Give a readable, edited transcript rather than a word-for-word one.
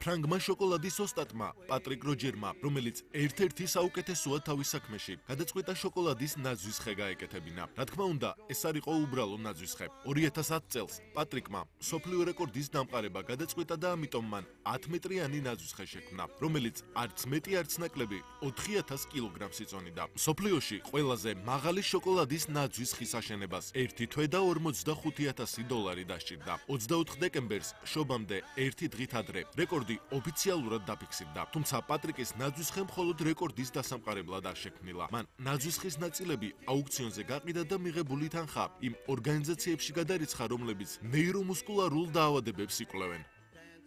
ფრანგმა შოკოლადის ოსტატმა პატრიკ როჯერმა, რომელიც ერთ-ერთი საუკეთესოა თავის საქმეში, გადაწყვიტა შოკოლადის ნაძვის ხე გაეკეთებინა. რა თქმა უნდა, ეს არ იყო უბრალო ნაძვის ხე. 2010 წელს პატრიკმა მსოფლიო რეკორდის დამყარება გადაწყვიტა და ამიტომ მან 10 მეტრიანი ნაძვის ხე შექმნა, რომელიც არც მეტი არც ნაკლები 4000 კილოგრამს იწონიდა. მსოფლიოში ყველაზე მაღალი შოკოლადის ნაძვის ხის აშენებას 1 თვე და $45,000 დასჭირდა. 24 დეკემბერს შობამდე 1 დღით ადრე რეკორდი ოფიციალურად დაფიქსირდა. თუმცა პატრიკის ნაძვის ხე მხოლოდ რეკორდის დასამყარებლად არ შექმნილა. მან ნაძვის ხის ნაწილები აუქციონზე გაყიდა და მიღებული თანხა იმ ორგანიზაციებში გადარიცხა, რომლებიც ნეირომუსკულარულ დაავადებებს იკვლევენ.